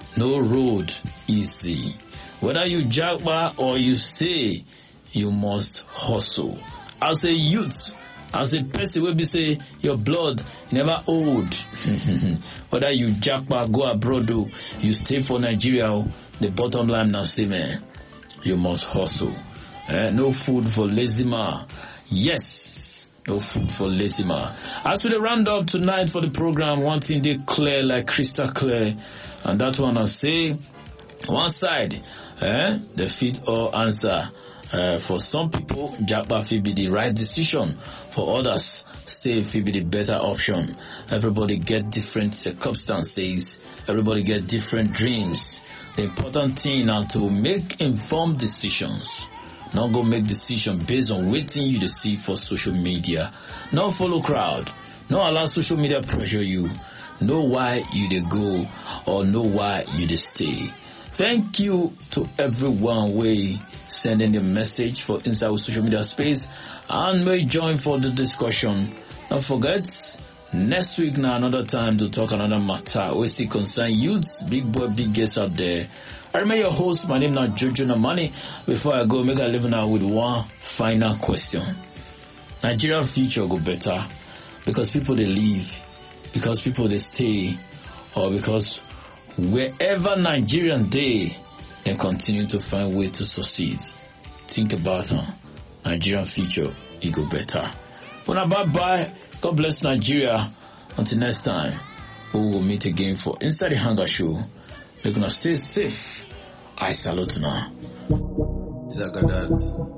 No road easy. Whether you jagba or you stay, you must hustle. As a youth, as a person will be say your blood never old. Whether you jagba, go abroad, you stay for Nigeria, the bottom line now say, man, you must hustle. No food for lazy man. Yes, no food for lazy man. As we round up tonight for the program, one thing they clear like crystal clear, and that one I say, one side, the fit or answer. For some people, jagba will be the right decision. For others, stay will be the better option. Everybody get different circumstances. Everybody get different dreams. The important thing now to make informed decisions. Not go make decision based on waiting you to see for social media. Not follow crowd. Not allow social media pressure you. Know why you dey go or know why you dey stay. Thank you to everyone we sending the message for inside social media space and may join for the discussion. Don't forget, next week now another time to talk another matter. We see concern youths, big boy, big guests out there. I remember your host, my name is Jojo Namani. Before I go, make a living out with one final question. Nigerian future go better because people they leave, because people they stay, or because wherever Nigerian they continue to find way to succeed. Think about Nigerian future, it go better. Well, bye. God bless Nigeria. Until next time, we will meet again for Inside the Hunger Show. We're gonna stay safe. I salute now. Zagadat.